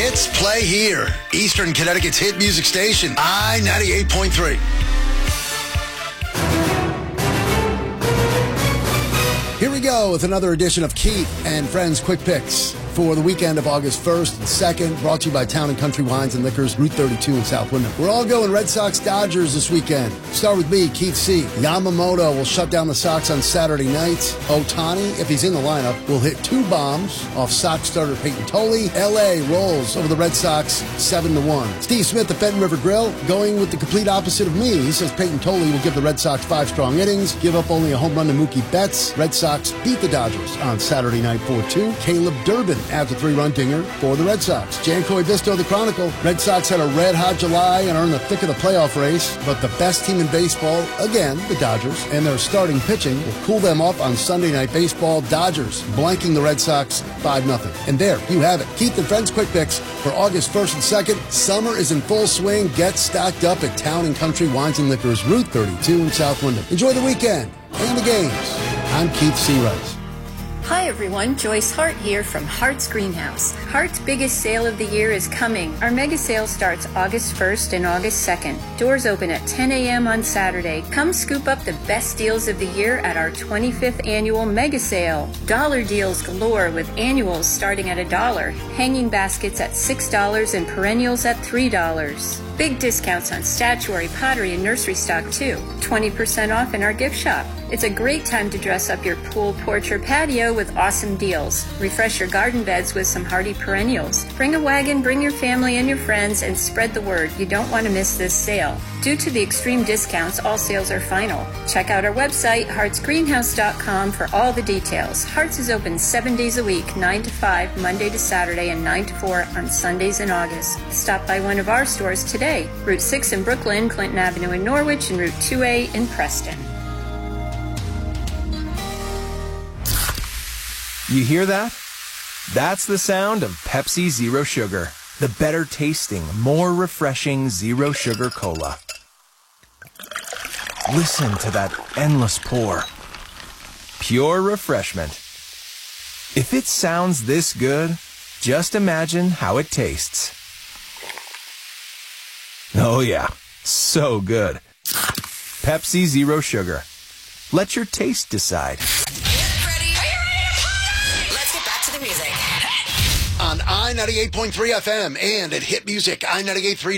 Hits play here. Eastern Connecticut's hit music station, I-98.3. Here we go with another edition of Keith and Friends Quick Picks for the weekend of August 1st and 2nd, brought to you by Town & Country Wines and Liquors, Route 32 in South Wyndham. We're all going Red Sox-Dodgers this weekend. Start with me, Keith C. Yamamoto will shut down the Sox on Saturday night. Ohtani, if he's in the lineup, will hit 2 bombs off Sox starter Peyton Tolley. L.A. rolls over the Red Sox 7-1. Steve Smith, the Fenton River Grill, going with the complete opposite of me. He says Peyton Tolley will give the Red Sox 5 strong innings, give up only a home run to Mookie Betts. Red Sox beat the Dodgers on Saturday night 4-2. Caleb Durbin adds a 3-run dinger for the Red Sox. Jan Bisto, the Chronicle. Red Sox had a red-hot July and are in the thick of the playoff race, but the best team in baseball, again, the Dodgers, and their starting pitching will cool them off on Sunday Night Baseball. Dodgers blanking the Red Sox 5-0. And there, you have it. Keith and Friends Quick Picks for August 1st and 2nd. Summer is in full swing. Get stocked up at Town & Country Wines and Liquors, Route 32 in South Wyndham. Enjoy the weekend and the games. I'm Keith C. Rice. Hi everyone, Joyce Hart here from Hart's Greenhouse. Hart's biggest sale of the year is coming. Our mega sale starts August 1st and August 2nd. Doors open at 10 a.m. on Saturday. Come scoop up the best deals of the year at our 25th annual mega sale. Dollar deals galore with annuals starting at $1, hanging baskets at $6 and perennials at $3. Big discounts on statuary, pottery, and nursery stock too. 20% off in our gift shop. It's a great time to dress up your pool, porch, or patio with awesome deals. Refresh your garden beds with some hardy perennials. Bring a wagon, bring your family and your friends, and spread the word. You don't want to miss this sale. Due to the extreme discounts, all sales are final. Check out our website, hartsgreenhouse.com, for all the details. Hart's is open 7 days a week, 9 to 5, Monday to Saturday, and 9 to 4 on Sundays in August. Stop by one of our stores today. Route 6 in Brooklyn, Clinton Avenue in Norwich, and Route 2A in Preston. You hear that? That's the sound of Pepsi Zero Sugar, the better tasting, more refreshing Zero Sugar Cola. Listen to that endless pour. Pure refreshment. If it sounds this good, just imagine how it tastes. Oh yeah, so good. Pepsi Zero Sugar. Let your taste decide. On I-98.3 FM and at Hit Music, I-98.3.